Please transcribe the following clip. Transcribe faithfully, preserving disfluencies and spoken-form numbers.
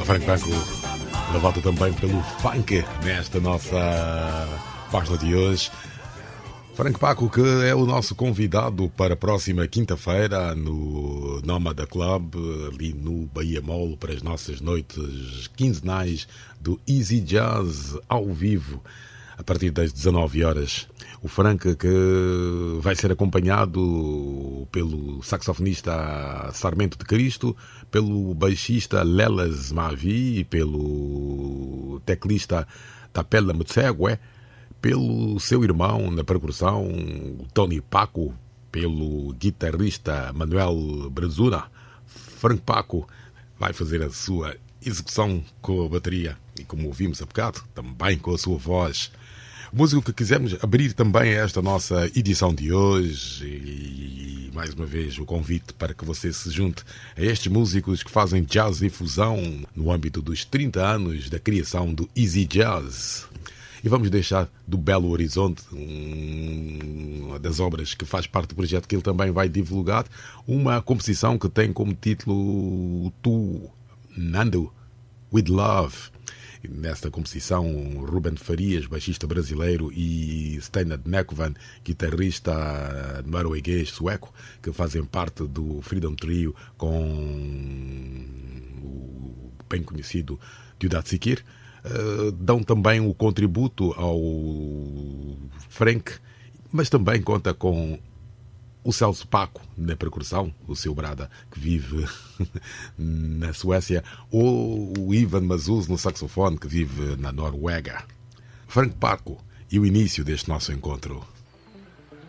Frank Paco, levado também pelo funk nesta nossa página de hoje. Frank Paco, que é o nosso convidado para a próxima quinta-feira no Nómada Club, ali no Bahia Mall, para as nossas noites quinzenais do Easy Jazz ao vivo, a partir das dezanove horas. O Frank, que vai ser acompanhado pelo saxofonista Sarmento de Cristo, pelo baixista Lelas Mavi, pelo teclista Tapela Mutsegue, pelo seu irmão na percussão, Tony Paco, pelo guitarrista Manuel Brazuna. Frank Paco vai fazer a sua execução com a bateria e, como ouvimos há bocado, também com a sua voz. Músico que quisemos abrir também esta nossa edição de hoje, e mais uma vez o convite para que você se junte a estes músicos que fazem jazz e fusão no âmbito dos trinta anos da criação do Easy Jazz. E vamos deixar do Belo Horizonte, uma das obras que faz parte do projeto que ele também vai divulgar, uma composição que tem como título Tu, Nando, With Love. Nesta composição, Ruben Farias, baixista brasileiro, e Steinar Nekovan, guitarrista norueguês sueco, que fazem parte do Freedom Trio com o bem conhecido Teodat Sikir, uh, dão também o contributo ao Frank, mas também conta com o Celso Paco na percussão, o seu brada que vive na Suécia, ou o Ivan Mazuz no saxofone que vive na Noruega. Frank Paco e o início deste nosso encontro.